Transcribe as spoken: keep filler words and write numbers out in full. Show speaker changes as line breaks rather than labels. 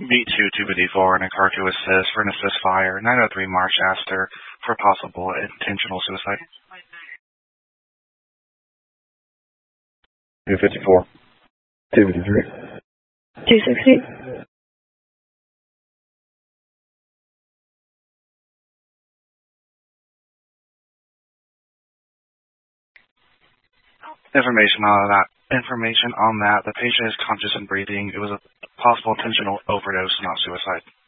B two two fifty-four and a car to assist for an assist fire. nine oh three March asked her for possible intentional suicide.
two fifty-four. two fifty-three.
two sixty.
Information on that. Information on that. The patient is conscious and breathing. It was a possible intentional overdose, not suicide.